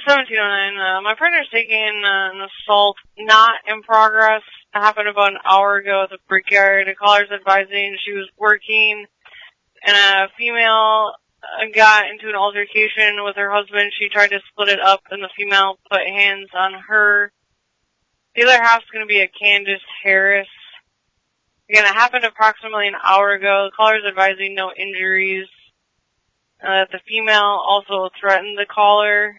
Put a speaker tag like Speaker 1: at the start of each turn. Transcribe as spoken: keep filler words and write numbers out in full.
Speaker 1: seventeen oh nine, uh, my partner's taking uh, an assault not in progress. It happened about an hour ago at the Brickyard. A caller's advising she was working, and a female uh, got into an altercation with her husband. She tried to split it up, and the female put hands on her. The other half's going to be a Candace Harris. Again, it happened approximately an hour ago. The caller's advising no injuries. Uh, the female also threatened the caller.